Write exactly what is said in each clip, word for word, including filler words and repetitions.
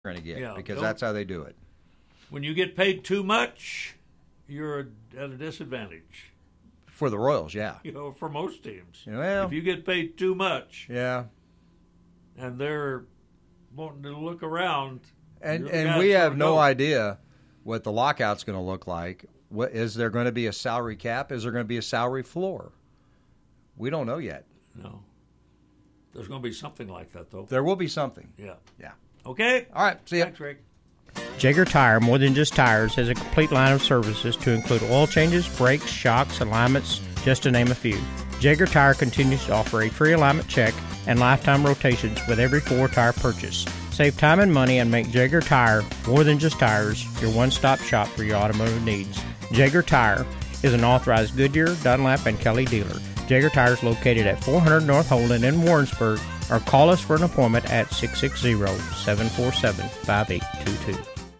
going to get Yeah, because don't- that's how they do it. When you get paid too much, you're at a disadvantage. For the Royals, yeah. You know, for most teams. Well, if you get paid too much yeah. and they're wanting to look around, And you're the and guy we that's have gonna no go. idea what the lockout's going to look like. What is there going to be a salary cap? Is there going to be a salary floor? We don't know yet. No. There's going to be something like that, though. There will be something. Yeah. Yeah. Okay. All right. See ya. Thanks, Rick. Jaeger Tire, more than just tires, has a complete line of services to include oil changes, brakes, shocks, alignments, just to name a few. Jaeger Tire continues to offer a free alignment check and lifetime rotations with every four-tire purchase. Save time and money and make Jaeger Tire, more than just tires, your one-stop shop for your automotive needs. Jaeger Tire is an authorized Goodyear, Dunlap, and Kelly dealer. Jaeger Tire is located at four hundred North Holden in Warrensburg, or call us for an appointment at six six zero, seven four seven, five eight two two.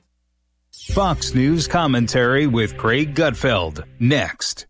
Fox News commentary with Craig Gutfeld. Next.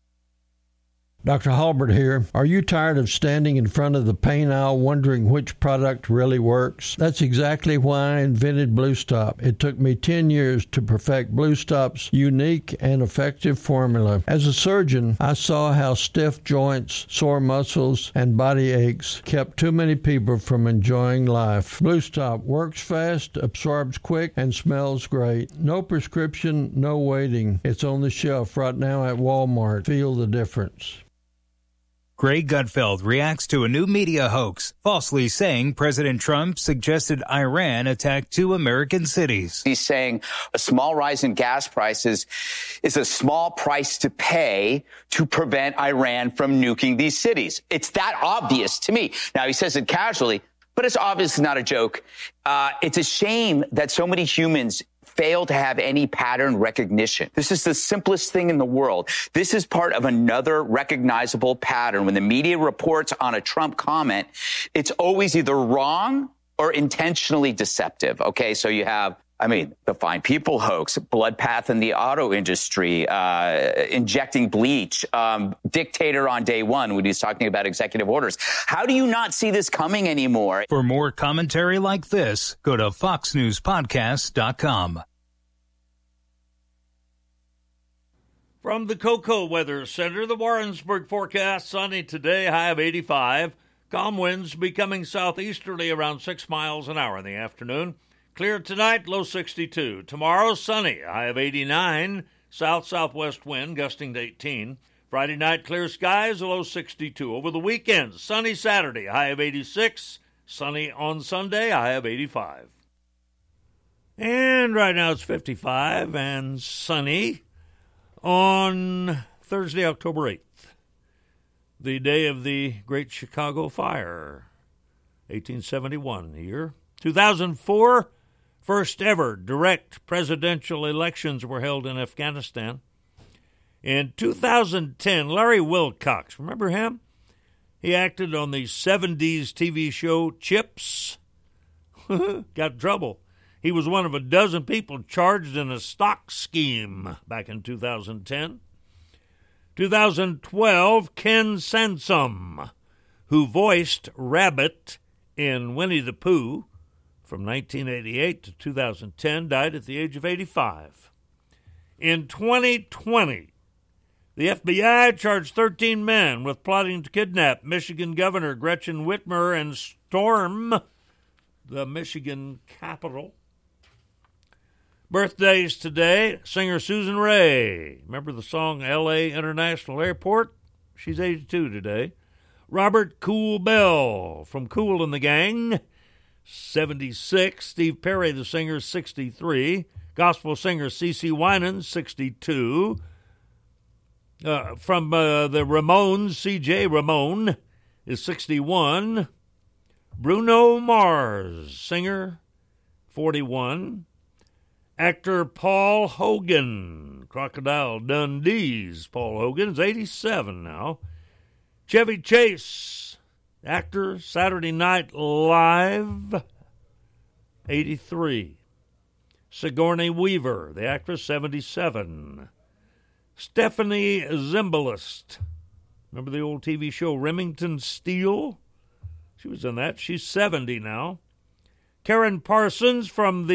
Doctor Halbert here. Are you tired of standing in front of the pain aisle wondering which product really works? That's exactly why I invented Blue Stop. It took me ten years to perfect Blue Stop's unique and effective formula. As a surgeon, I saw how stiff joints, sore muscles, and body aches kept too many people from enjoying life. Blue Stop works fast, absorbs quick, and smells great. No prescription, no waiting. It's on the shelf right now at Walmart. Feel the difference. Craig Gutfeld reacts to a new media hoax, falsely saying President Trump suggested Iran attack two American cities. He's saying a small rise in gas prices is a small price to pay to prevent Iran from nuking these cities. It's that obvious to me. Now, he says it casually, but it's obviously not a joke. Uh, it's a shame that so many humans fail to have any pattern recognition. This is the simplest thing in the world. This is part of another recognizable pattern. When the media reports on a Trump comment, it's always either wrong or intentionally deceptive. Okay, so you have, I mean, the Fine People hoax, blood path in the auto industry, uh, injecting bleach, um, dictator on day one when he's talking about executive orders. How do you not see this coming anymore? For more commentary like this, go to fox news podcast dot com. From the Cocoa Weather Center, the Warrensburg forecast, sunny today, high of eighty-five. Calm winds becoming southeasterly around six miles an hour in the afternoon. Clear tonight, low sixty-two. Tomorrow, sunny, high of eighty-nine. South-southwest wind gusting to eighteen. Friday night, clear skies, a low sixty-two. Over the weekend, sunny Saturday, high of eighty-six. Sunny on Sunday, high of eighty-five. And right now it's fifty-five and sunny on Thursday, October eighth, the day of the Great Chicago Fire, eighteen seventy-one year. two thousand four, first ever direct presidential elections were held in Afghanistan. In two thousand ten, Larry Wilcox, remember him? He acted on the seventies T V show Chips. Got in trouble. He was one of a dozen people charged in a stock scheme back in two thousand ten. two thousand twelve, Ken Sansom, who voiced Rabbit in Winnie the Pooh from nineteen eighty-eight to two thousand ten, died at the age of eighty-five. In twenty twenty, the F B I charged thirteen men with plotting to kidnap Michigan Governor Gretchen Whitmer and storm the Michigan Capitol. Birthdays today, singer Susan Rae. Remember the song L A International Airport? She's eighty-two today. Robert Cool Bell from Kool and the Gang, seventy-six. Steve Perry, the singer, sixty-three. Gospel singer CeCe Winans, sixty-two. Uh, from uh, the Ramones, C J Ramone is sixty-one. Bruno Mars, singer, forty-one. Actor Paul Hogan, Crocodile Dundee's Paul Hogan, is eighty-seven now. Chevy Chase, actor, Saturday Night Live, eighty-three. Sigourney Weaver, the actress, seventy-seven. Stephanie Zimbalist, remember the old T V show Remington Steele? She was in that. She's seventy now. Karen Parsons from the